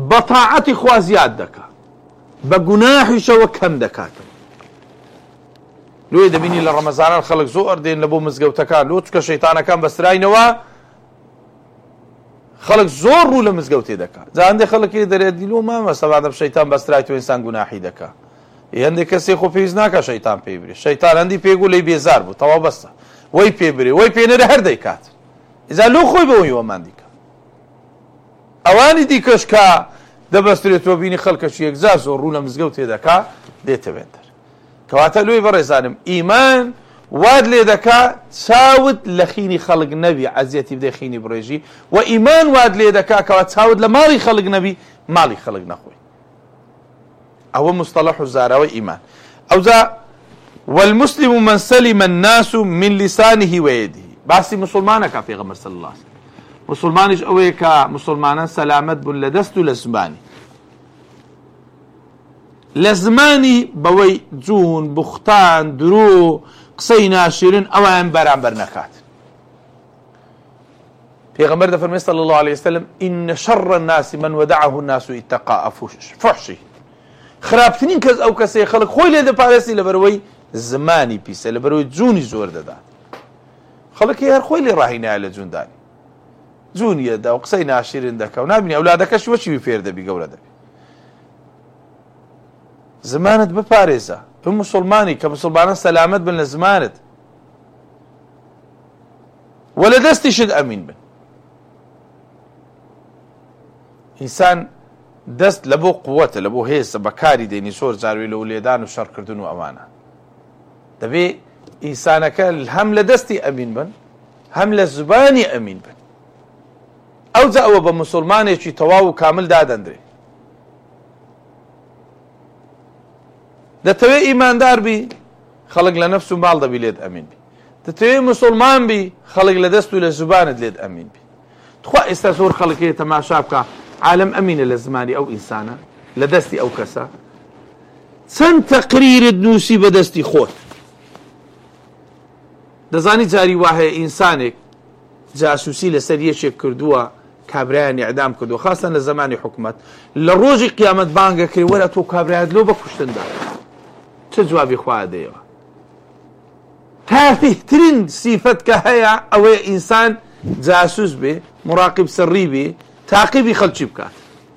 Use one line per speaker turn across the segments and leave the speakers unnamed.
بەتاعەتی خوا زیاد دەکات بە گوناحیشەوە کەم دەکاتەوە. لێ دەبینی لە ڕەمەزانان خەڵک زۆر دێن لە بۆ مزگەوتەکان لۆ چکە شەیتانەکان بەسراینەوە خەڵک زۆر ڕوو لە مزگەوتێ دەکات. جا هەندێک خەڵکی دەرێدیلۆ مامە سەبادە شەیتان بەسترایەوە ئینسان گوناحی دەکات. هەندێک کەسێک خۆ پێویست ناکات شەیتان پێی برێ. شەیتان هەندی پێگو لێی بێزار بوو تەواو بەستە وەی پێ برێ وەی پێنەرە هەر دەیکات. ئیزا لۆ خۆی بەوەی وەمان دیکە. ئەوانی دیکەش کە دەبەسترێتەوە بینی خەڵکەش یەکجار زۆر ڕوو لە مزگەوتێ دەکات دێتەوێت دەر. کەواتە لۆی بەڕێزانم ئیمان واد لێ دەکا چاوت لە خینی خەڵک نەبی عەزیەتی بدەی خینی بڕێژی و ئیمان واد لێ دەکا کەوا چاوت لە ماڵی خەڵک نەبی ماڵی خەڵک نەخۆی. ئەوە مستەلەح و زاراوەی ئیمان. ئەوجا والمسلم من سلم الناس من لسانه ويده. باسی مسلمانەکە پێغەمبەر صلی الله علیه وسلم. مسلمانیش ئەوەیە کە مسلمانان سەلامەت بوون لە دەست و لە زمانی. لە زمانی بەوەی جوون بوختان درۆ قسەی ناشرین ئەویان بەرامبەر نەکات. پێغەمبەر دەفەرمێ صلی الله عليه وسلم إن شر الناس من ودعه الناس اتقاء فحشه. خراپترین کەس ئەو کەسەیە خەڵک خۆی لێ دەپارێسی لەبەرەوەی زمانی پیسە لەبەرەوەی جوونی زۆر دەدا. خەڵکی هەر خۆی لێ ڕاهینایە لە جوندانی جوونی دەدا و قسەی ناشرین دەکا و نابینی ئەولادەکەش وەچی فێر دەبی گەورە دەبی. زمانت بپارێزە. ئەو مسلمانی کە مسلمانان سەلامەت بن لە زمانت و لە دەستیشت ئەمین بن. ئینسان دەست لە بۆ قووەتە لە بۆ هێزە بەکاری دێنی زۆر جاروی لە ولێدان و شەڕکردن و ئەوانە. دەبێ ئینسانەکە هەم لە دەستی ئەمین بن هەم لە زبانی ئەمین بن. ئەوجا ئەوە بە مسلمانێکی تەواو و کامل دادەندرێ. دەتەوێت ئیماندار بی خەڵک لە نەفس و ماڵ دەبی لێت ئەمین بی. دەتەوێت مسلمان بی خەڵک لە دەست و لە زبانت لێت ئەمین بی. تخوا ئێستا زۆر خەڵکێ تەماشا بکە عالم ئەمینە لە زمانی ئەو ئینسانە لە دەستی ئەو کەسە. چەند تەقریرت نووسی بە دەستی خۆت. دەزانی جاری وهەیە ئینسانێک جاسوسی لەسەر یەکێک کردووە کابرایان ئیعدام کردووە خاستن لە زمانی حکومەت لە ڕۆژی قیامەت بانگەکەی وەرە تۆ کابرایت لۆ بە کوشتندا. چه جوابی خوا دەیەوە؟ تافیهترین سیفەت کە هەیە ئەوەیە ئینسان جاسوس بێ مراقب سڕی بێ تاقیبی خەڵکی بکات.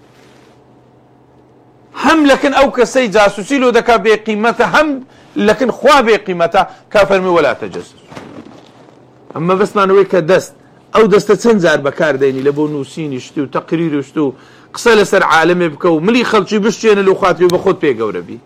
هەم لەکن ئەو کەسەی جاسوسی لۆ دەکا بێ قیمەتە هەم لەکن خوا بێ قیمەتە کا فەرمی وەلا تەجەسوس. ئەمە بەسمانەوەی کە دەست ئەو دەستە چەند جار بەکاردێنی لە بۆ نووسینی شتی و تەقریری شت و قسە لەسەر عالمێ بکە و ملی خەڵکی بشتێنە لەو خاتری و بە خۆت پێ گەورە بی.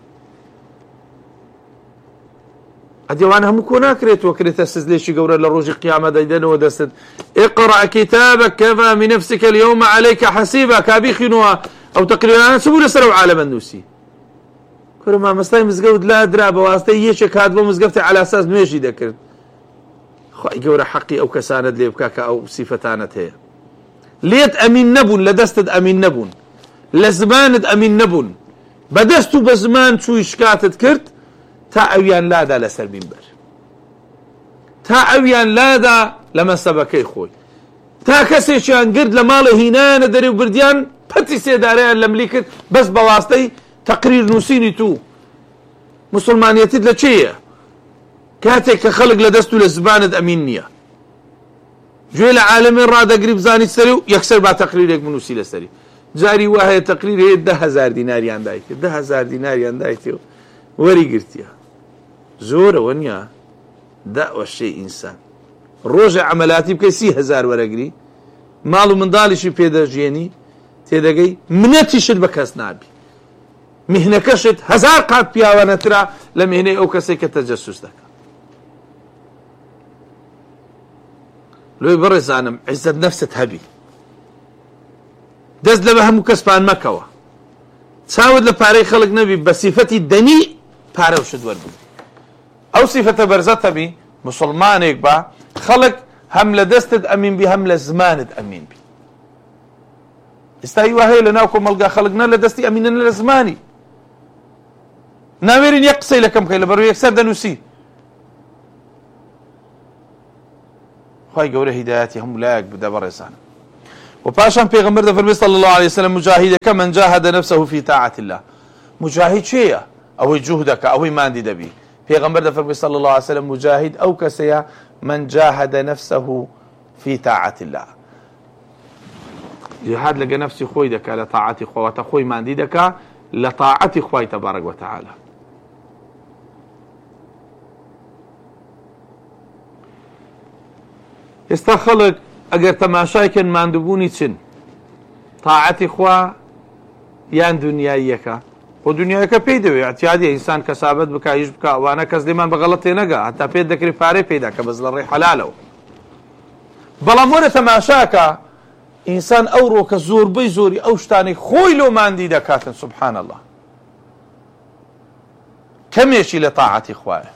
ئەدیوان هەموو کۆ ناکرێتەوە کرێتە سزلێکی گەورە لە ڕۆژی قیامەت دەیدەنەوە دەستت اقرأ كتابك كفى بنفسك اليوم عليك حسيبا کابیخینەوە ئەو تەقریرانە چ بوو لەسەر ئەو عالەمە نووسی. کورە مامەستای مزگەوت لا درا بە واستەی یەکێک هات بۆ مزگەوتی عەلا ئەساس نوێژی دەکرد. خوای گەورە حەقی ئەو کەسانت لێ بکا کە ئەو سیفەتانت هەیە. لێت ئەمین نەبوون لە دەستت ئەمین نەبوون لە زمانت ئەمین نەبوون بە دەست و بە زمان چووی شکاتت کرد تا ئەویان لادا لەسەر مینبەر تا ئەویان لادا لە مەسەبەکەی خۆی تا کەسێکیان گرت لە ماڵە هینانە دەرێ و بردیان پەتی سێدارەیان لە ملی کرد بەس بە واستەی تەقریر نووسینی تو. مسلمانیەتت لە چێیە؟ کاتێک کە خەڵک لە دەست و لە زبانت ئەمین نییە. گوێ لە عالەمێ ڕادەگری بزانی سەری و یەکسەر با تەقریرێک بنووسی لەسەری. جاری وهەیە تەقریر هەیە 10,000 دیناریان دایکرد 10,000 دیناریان دایتێ وەری گرتیە. زۆرەوە نییە داوەشەی ئینسان ڕۆژە عەمەلاتی بکەی 30,000 وەرەگری ماڵ و منداڵیشی پێدەژێنی تێدەگەی منەتیشت بە کەس نابی میهنەکەشت 1000 قات پیاوانەترا لە میهنەی ئەو کەسێک کە تەجەسوس دەکات. لۆی بەڕێزانم عیزەت نەفست هەبی دەست لە بە هەموو کەسپان مەکەوە چاوت لە پارەی خەڵک نەبی بە سیفەتی دەنی پارە وشت وەربی. ئەو سیفەتە بەرزەت هەبی مسلمانێک بە خەڵک هەم لە دەستت ئەمین بی هەم لە زمانت ئەمین بی. ئێستا هیوا هەیە لە ناو کۆمەلگا خەڵک نە لە دەستی ئەمینە لە زمانی ناوێرین یەک قسەی لەکەم بکەی لەبەرەوەی یەکسەر دەنووسی. خوای گەورە هیدایەتی هەموو لایەک بدە بەڕێزانم. وباشان پیغمبر دفرمي صلى الله عليه وسلم مجاهد كمن جاهد نفسه في طاعة الله. مجاهد شيء أو جهدك أو ماندي دبي. پیغمبر دفرمي صلى الله عليه وسلم مجاهد أو كسيا من جاهد نفسه في طاعة الله. جهاد لقى نفسي خوي دك لطاعة خوات خوي ماندي دك لطاعة خوي تبارك وتعالى. استخلق اگر تماشایکن ماندوبونی چن طاعتی خوا یان دنیاییەکە و دنیایەکە پێی دەوێت اعتیادی ئینسان کەسابەت بکە هیچ بکە ئەوانە کەس لێمان بە غەڵەت تێنەگا هەتا پێت دەکرێت پارەی پێدا کە بەس لە ڕێی حەلالەوە. بەڵام وەرە تەماشاکە ئینسان ئەوڕۆ کە زۆربەی زۆری ئەو شتانی خۆی لۆ ماندی دەکاتن سوبحان الله کەمێکی لە طاعەتی خوایە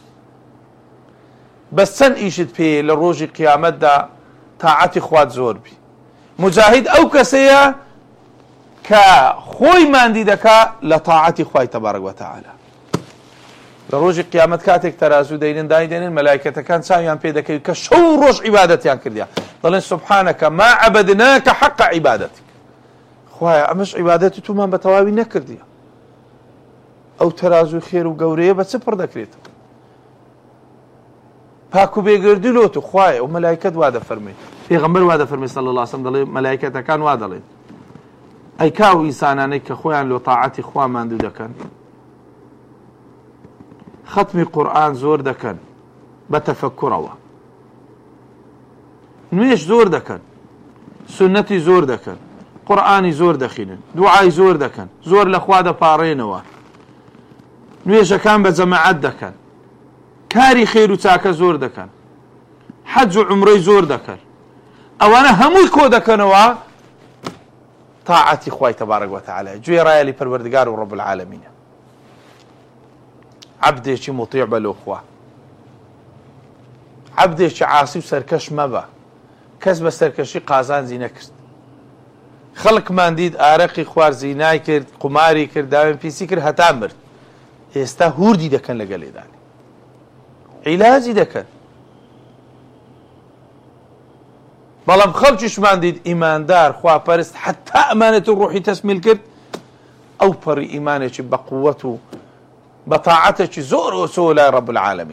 بەس چەند ئیشت پێ لە ڕۆژی قیامەتدا طاعەتی خوات زۆر بی. مجاهد ئەو کەسەیە کە خۆی ماندی دەکا لە طاعەتی خوای تەبارەک وتەعالە. لە ڕۆژی قیامەت کاتێک تەرازوو دەینن دایدێنن مەلایکەتەکان چاویان پێ دەکەوێت کە شەو ڕۆژ عیبادەتیان کردیان دەڵێن سوبحانەکە ما عەبەدناکە حەقە عیبادەتیک. خوایە ئەمەش عیبادەتی تومان بە تەواوی نەکردیە. ئەو تەرازوو خێر و گەورەیە بە چ پڕ دەکرێتەوە؟ پاک و بێگردی لۆت و خوایە و مەلایکەت وا دەفەرمێ پێغەمبەر وا دەفەرمێ صلی الله علیه و سلم دەڵێ مەلایکەتەکان وا دەڵێن ئەی کاو ئینسانانەی کە خۆیان لۆ طاعەتی خوا ماندوو دەکەن ختمی قورئان زۆر دەکەن بە تەفەککوڕەوە نوێژ زۆر دەکەن سنەتی زۆر دەکەن قورئانی زۆر دەخینن دوعای زۆر دەکەن زۆر لە خوا دەپاڕێنەوە نوێژەکان بە جەماعەت دەکەن کاری خێر و چاکە زۆر دەکەن حەج و عومرەی زۆر دەکەن ئەوانە هەمووی کۆ دەکەنەوە طاعەتی خوای تەبارەک وتەعالە گوێڕایە لە پەروەردگار و ڕەب العالەمینە. عەبدێکی موطیع بە لۆ خوا عەبدێکی عاسی و سەرکەش مەبە کەس بە سەرکەشی قازانجی نەکرد. خەڵکمان دید ئارەقی خوارد زینای کرد قوماری کرد داوێن پیسی کرد هەتا مرد ئێستا هوردی دەکەن لەگەڵ لێدانی عیلاجی دەکەن. بەڵام خەڵکیشمان دید ئیماندار خواپەرست حتا ئەمانەت و ڕوحی تەسمیل کرد ئەو پەڕی ئیمانێکی بە قووەت و بە تاعەتێکی زۆر وسۆ لای ڕەب العالەمین.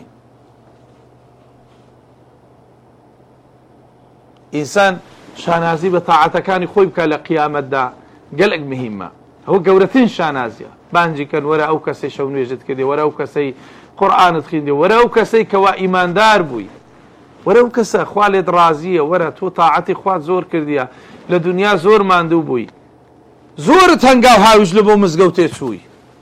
ئینسان شانازی بە تاعەتەکانی خۆی بکە لە قیامەتدا گەلێک مهمە ئەوە گەورەترین شانازیە. بانجی کەن وەرە ئەو کەسەی شەو نوێژت کردی وەرە ئەو کەسەی قورئانت خوێندی وەرە ئەو کەسەی کەوا ئیماندار بووی وەرە ئەو کەسە خوا لێت ڕازیە وەرە تۆ تاعەتی خوات زۆر کردیە لە دنیا زۆر ماندوو بووی زۆرت هەنگاو هاویش لە بۆ مزگەوتێ چووی.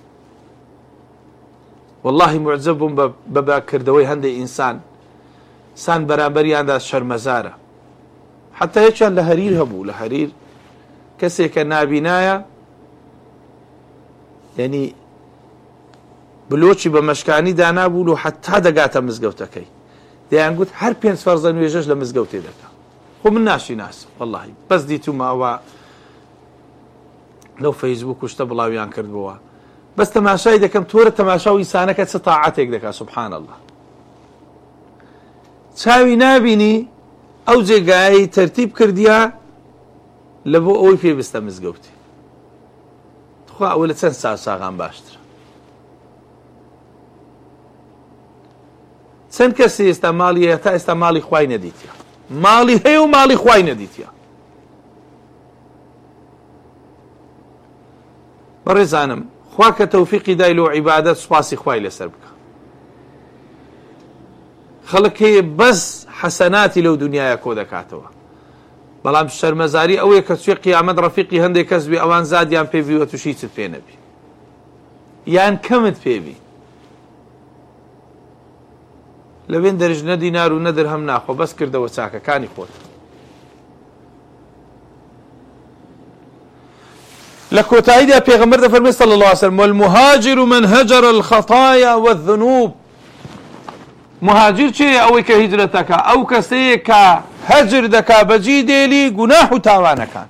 واللهی معجب بووم بە باکردەوەی هەندێک ئینسان سان بەرامبەریاندا شەرمەزارە. حتا یەکیان لە هەریر هەبوو لە هەریر کەسێکە نابینایە یعنی بلۆچی بە مەشکانی دانابوو و حتا دەگاتە مزگەوتەکەی دەیانگوت هەر 5 فەرزە نوێژەش لە مزگەوتێ دەکا. خۆ من ناشی ناسم واللهی بەس دیتومەوە لەو فەیسبوک و شتە بڵاویان کردبووە بەس تەماشای دەکەم تۆرە تەماشا و ئینسانەکە چ تاعەتێک دەکا سوبحان الله. چاوی نابینی ئەو جێگایەی تەرتیب کردیە لە بۆ ئەوەی پێویستە مزگەوتی. خوا ئەوە لە چەند ساغان باشترە. چەند کەسی ئێستا ماڵی تا ئێستا ماڵی خوای نەدیتە ماڵی هەیە و ماڵی خوای نەدیتە. بەڕێزانم خوا کە تەوفیقی دای لۆ عیبادەت سوپاسی خوای لەسەر بکە. خەڵک هەیە بەس حەسەناتی لەو دنیاە کۆ دەکاتەوە بەڵام شەرمەزاری ئەوەیە کە چوێ قیامەت ڕەفیقی هەندێک کەس بێ ئەوان زادیان پێبیوە تووشی چت پێ نەبی یان کەمت پێبی لەوێن دەرج نە دینار و نە درهەم ناخۆ بەس کردەوە چاکەکانی خۆت. لە کۆتاییدا پێغەمبەر دەفەرمێ صلی الله علیه وسلم والمهاجر من هجر الخطايا والذنوب. مهاجر چێ ئەوەی کە هیجرەت دەکا ئەو کەسەیە کە هەجر دەکا بەجی دێلی گوناح و تاوانەکان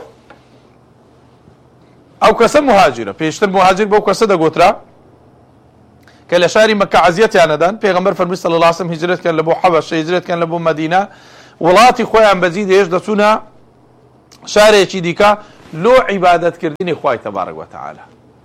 ئەو کەسە مهاجرە. پێشتر مهاجر بەو کەسە دەگوترا کە لە شاری مەکە عەزیەتیانەدان پێغەمبەر فەرمووی صلی الله علیه وسلم هیجرەتکەن لە بۆ حەبەشە هیجرەتکەن لە بۆ مەدینە وڵاتی خۆیان بەجی دێش دەچوونە شارێکی دیکە لۆ عیبادەتکردنی خوای تەبارەک وتەعالە.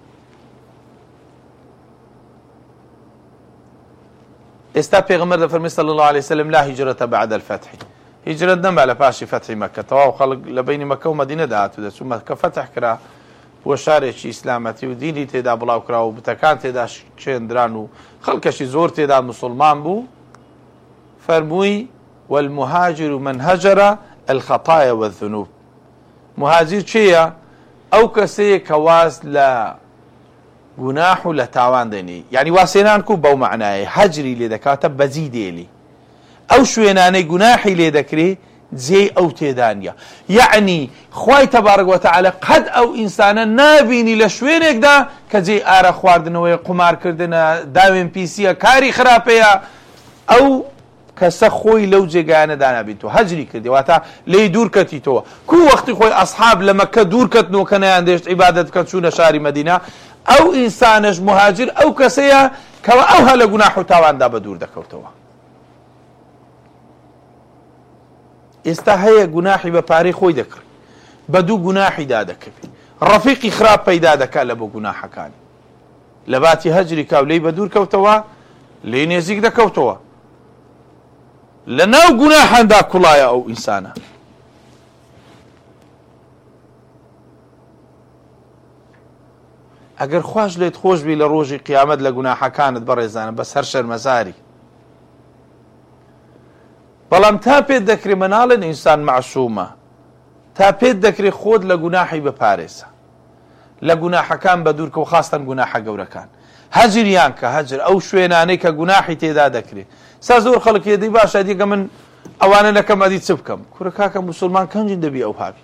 ئێستا پێغەمبەر دەفەرمێ صلی الله عليه وسلم لا هیجرەتە بعد الفتح، هیجرەت نەما لە پاشی فەتحی مەککە، تەواو خەڵک لە بینی مەککە و مەدینە داهاتوو دەچوو. مەککە فەتح کرا بۆ شارێکی ئیسلامەتی و دینی تێدا بڵاو کرا و بتەکان تێدا شێندران و خەڵکەشی زۆر تێدا مسلمان بوو. فەرمووی والمهاجر من هجر الخطايا والذنوب. مهاجر چییە؟ ئەو کەسەیە کە واز لە گوناح و لە تاوان دێنی، یعنی واسێنان کو بەو معنایە هەجری لێ دەکاتە بەجی دێلی، ئەو شوێنانەی گوناحی لێ دەکرێ جێ ئەو تێدانە. یعنی خوای تەبارەک وتەعالە قەت ئەو ئینسانە نابینی لە شوێنێکدا کە جێ ئارە خواردنەوەی، قومارکردنە، داوێن پیسیە، کاری خراپەیە، ئەو کەسە خۆی لەو جێگایانەدا نابێتەوە، هەجری کردی، واتە لێی دوور کەتیتەوە. کو وەختی خۆی ئەسحاب لە مەککە دوور کەتنەوە کە نەیاندێشت عیبادەت بکەن چوونە شاری مەدینە، ئەو ئینسانەش مهاجر ئەو کەسەیە کەوە ئەوها لە گوناح و تاواندا بە دوور دەکەوتەوە. ئێستا هەیە گوناحی بە پارەی خۆی دەکڕی، بە دوو گوناحی دادەکەوی، ڕەفیقی خراپ پەیدا دەکات لە بۆ گوناحەکانی، لە باتی هەجری کا و لێی بە دوور کەوتەوە، لێی نێزیک دەکەوتەوە، لە ناو گوناحاندا کوڵایە ئەو ئینسانە. ئەگەر خوش لێت خۆش بی لە ڕۆژی قیامەت لە گوناحەکانت بەڕێزانە بەس هەر شەرمەزاری. بەڵام تا پێت دەکرێ مناڵن ئینسان معسوومە، تا پێت دەکرێت خۆت لە گوناحی بپارێزە، لە گوناحەکان بە دوورکە و خاستن گوناحە گەورەکان. هەجریان کە هەجر ئەو شوێنانەی کە گوناحی تێدا دەکرێت. سا زۆر خەڵک دەی باشە دیگە من ئەوانە نەکەم ئەدی چ بکەم؟ کوڕە کاکە موسڵمان کەنجین دەبی ئەو هاوی،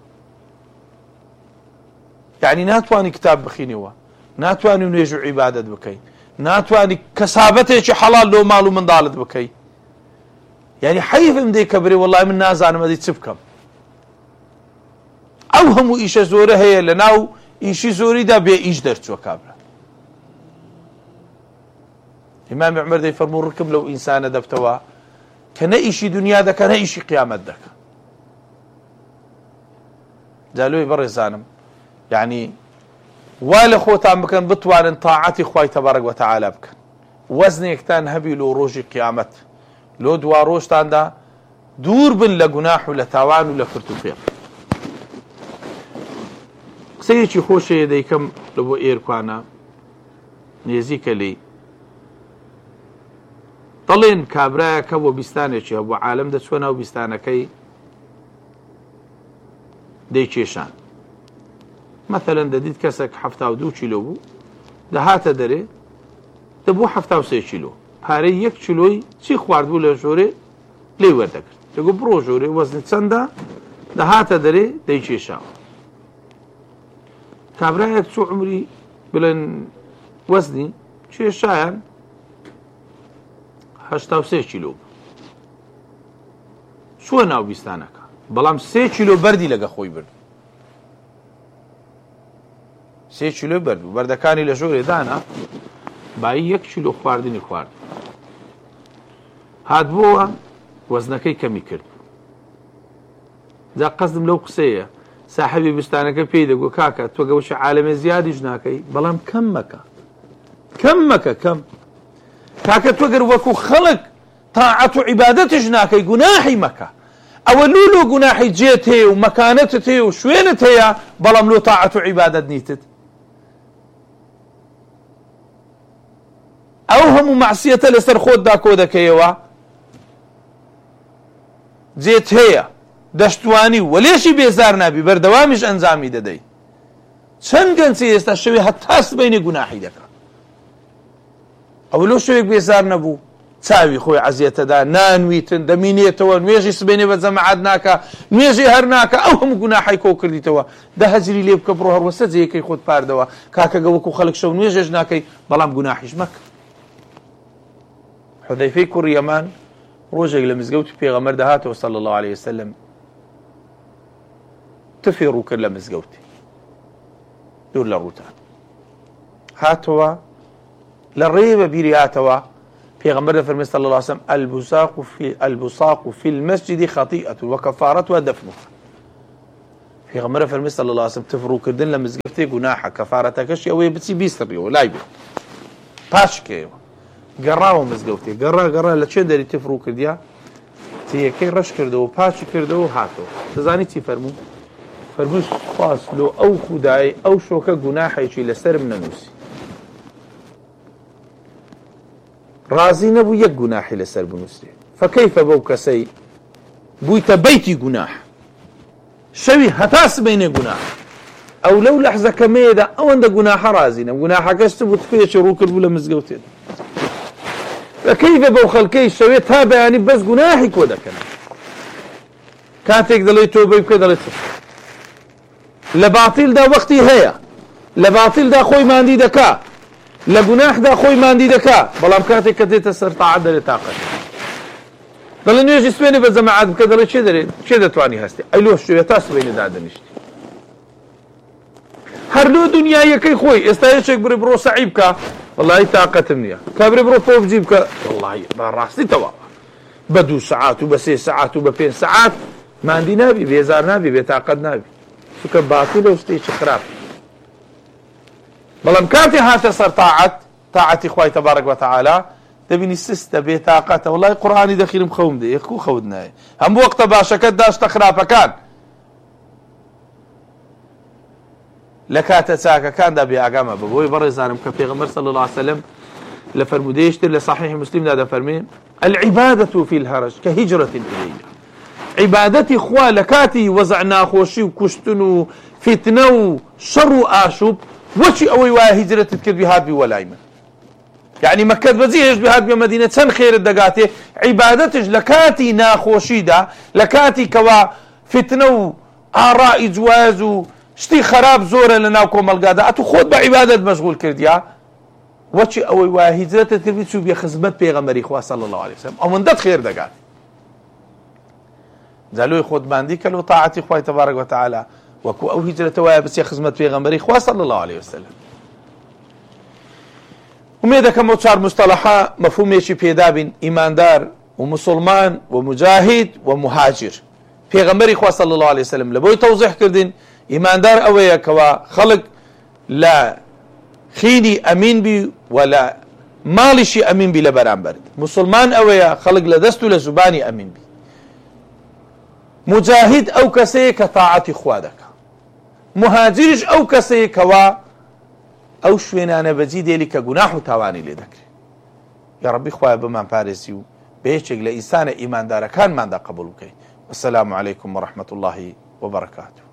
یعنی ناتوانی کتاب بخینەوە، ناتوانی نوێژ و عیبادەت بکەی، ناتوانی کەسابەتێکی حەڵال لۆ ماڵ و منداڵت بکەی، یعنی حەیفم دەی کە بڕێ وەڵای من نازانم ئەدی چ بکەم. ئەو هەموو ئیشە زۆرە هەیە لە ناو ئیشی زۆریدا بێ ئیش دەرچووە کابرا. ئیمامی عومەر دەیفەرموو ڕکم لەو ئینسانە دەبتەوە کە نە ئیشی دنیا دەکە نە ئیشی قیامەت دەکە. جا لۆی بەڕێزانم، یعنی وا لە خۆتان بکەن بتوانن تاعەتی خوای تەبارەک وتەعالە بکەن، وەزنێکتان هەبی لۆ ڕۆژی قیامەت، لۆ دوا ڕۆژتاندا دوور بن لە گوناح و لە تاوان و لە فرت و فێڵ. قسەیەکی خۆشەیە دەیکەم لە بۆ ئێرکوانە نێزیکە لێی، دەڵێن کابرایەکە بۆ بیستانێکی هەبوو عالەم دەچوە ناو بیستانەکەی دەیکێشان. مەثەلەن دەدیت کەسێک 72 کیلۆ بوو، دەهاتە دەرێ دەبوو 73 کیلۆ، پارەی 1 کیلۆی چی خواردبوو لە ژۆرێ لێی وەردەگرت، دەگو بڕۆ ژۆرێ وەزنت چەندە، دەهاتە دەرێ دەیکێشاوە. کابرایەک چوو عمری بڵێن وەزنی کێشایان 83 کیلۆ بوو، چووە ناو بیستانەکە، بەڵام 3 کیلۆ بەردی لەگە خۆی برد، 3 کیلۆ بەرد بوو، بەردەکانی لە ژۆرێ دانا، بایی 1 کیلۆ خواردنی خوارد، هات بۆوە وەزنەکەی کەمی کرد. جا قەزم لەو قسەیە ساحەبی بستانەکە پێی دەگو کاکە تۆ گەوشە عالەمێ زیادیش ناکەی، بەڵام کەم مەکە، کەم مەکە، کەم کاکە تۆ گەر وەکو خەڵک تاعەت و عیبادەتش ناکەی گوناحی مەکە، ئەوە لولو گوناحی جێت هەیە و مەکانەتت هەیە و شوێنت هەیە، بەڵام لۆ تاعەت و عیبادەت نیتت. ئەو هەموو مەعسیەتە لەسەر خۆتدا کۆ دەکەیەوە، جێت هەیە، دەشتوانی و لێشی بێزار نابی، بەردەوامیش ئەنجامی دەدەی. چەند گەنجی ئێستا شەوێ هەتا سبەینێ گوناحی دەکات، ئەو لۆ شەوێک بێزار نەبوو، چاوی خۆی عەزیەتەدا، نانویتن دەمینێتەوە، نوێژی سبەینێ بە جەماعەت ناکە، نوێژی هەر ناکە، ئەو هەموو گوناحی کۆ کردیتەوە، دە هەجری لێ بکە بڕۆ هەروەسە جێیەکەی خۆت پاردەوە، کاکەگە وەکو خەڵک شەو نوێژێش ناکەی، بەڵام گوناحیش مەکە. حودەیفەی کوڕی یەمان ڕۆژێک لە مزگەوتی پێغەمبەر دەهاتەوە صلی الله عليه وسلم، تفی ڕوو کرد لە مزگەوتی دوور لە ڕووتان، هاتەوە لە ڕێ بە بیری هاتەوە، پێغەمبەر دەفەرمێ صلی الله عليه وسلم البصاق في المسجد خطيئة وكفارتها دفنها. پێغەمبەر فەرمی صلی الله علیه وسلم تفڕوکردن لە مزگەوتێ گوناحە کەفارەتەکەشی ئەوەیە بچی بیستڕیەوە لای بێ پاشکەوە گەڕاوە مزگەوتێ گەڕا لە چێ دەری تفڕوو کردیا تیەکەی ڕەش کردەوە پاچی کردەوە هاتەوە دەزانی چی فەرموو فەرمووی فاسلۆ ئەو خودای ئەو شۆکە گوناحێکی لەسەرم نەنووسی ڕازی نەبوو یەک گوناحی لەسەر بنووسێ فەکەیفە بەو کەسەی بوویتە بەیتی گوناح شەوی هەتا سبەینێ گوناح ئەو لەو لەحزەکەمەیەدا ئەوەندە گوناحە ڕازی نە گوناحەکەشت بوو تفێکی ڕوو کردبوو لە مزگەوتێدا فەکەیفە بەو خەڵکەی شەوێ تا بەیانی بەس گوناحی کۆ دەکەن کاتێک دەڵێ تۆبەی بکە دەڵێت لە باتیلدا وەختی هەیە لە باتیلدا خۆی ماندی دەکا لە گوناحدا خۆی ماندی دەکا بەڵام کاتێک کە دێتە سەر تاعەت دەرێت تاقەت دەڵێ نوێژی سوێنێ بە جەماعەت بکە دەڵێ چێ دەرێت چێ دەتوانی هەستی ئەی لۆ شوێ تا سوێنێ دادەنیشتی هەر لۆ دنیایەکەی خۆی ئێستا یەکێک بڕێ بڕۆ سەعی بکە وەڵڵاهی تاقەتم نییە کابرێ بڕۆ پۆبجی بکە وەڵڵاهی بەڕاستیتەوە بە 2 سەعات و بە 3 سەعات و بە 5 سەعات ماندی نابی بێزار نابی بێتاقەت نابی چونکە باتیلە و شتێکی خراپ بەڵام کاتی هاتە سەر تاعەتی خوای تەبارەک وەتەعالا دەبینی سستە بێتاقەتە وەڵڵاهی قورئانی دەخیرم خەوم دێ یەکو خەوت نایە هەموو وەختە باشەکەت داشتە خراپەکان لە کاتە چاکەکاندا بێئاگامە بە بۆی بەڕێزانم کە پێغەمبەر صلی الله علیه وسلم لە فەرمودەیەشتر لە صحیح مسلمدا دەفەرمێ العبادة في الهرج كهجرة إليه عبادەتی خوا لە کاتی وەزع ناخۆشی و کوشتن و فتنە و شەڕ و ئاشوب وەچی ئەوەی وایە هیجرەتت کردی هاتبی وەلای من یعنی مەکەت بەجێ هێشتبی هاتبی مەدینە چەند خێرت دەگاتێ عیبادەتش لە کاتی ناخۆشیدا لە کاتی کەوا فتنە و ئاڕائی جواز و شتی خراپ زۆرە لە ناو کۆمەلگادا ئەتو خۆت بە عیبادەت مەشغول کردیا وەچی ئەوەی وایە هیجرەتت کردی چوو بێ خزمەت پێغەمبەری خوا صلی الله علیه وسلم ئەوەندەت خێر دەگات جالوی خۆتماندی کە لە تاعەتی خوای تەبارەک وەتەعالا وەکو ئەو هیجرەتە وایە بچێ خزمەت پێغەمبەری خوا صلی الله علیه وسلم ومێ دەکەم ئەو 4 مستەلەحە مەفهومێکی پێدابین ئیماندار و مسلمان و مجاهید و مهاجر پێغەمبەری خوا صلی الله علیه وسلم لە بۆی تەوزیح کردین ئیماندار ئەوەیە کەوا خەڵک لە خینی ئەمین بی و لە ماڵیشی ئەمین بی لە بەرامبەرت مسلمان ئەوەیە خەڵک لە دەست و لە زوبانی ئەمین بی مجاهد ئەو کەسەیە کە تاعەتی خوا دەکا مهاجریش ئەو کەسەیە کەوا ئەو شوێنانە بەجی دێلی کە گوناح و تاوانی لێ دەکرێت یا ڕەبی خوایە بمان پارێزی و بە یەکێک لە ئینسانە ئیماندارەکانماندا قبوڵ بکەیت والسلام عەلەیکم وەڕەحمەتوڵڵاهی وبەرەکاتوه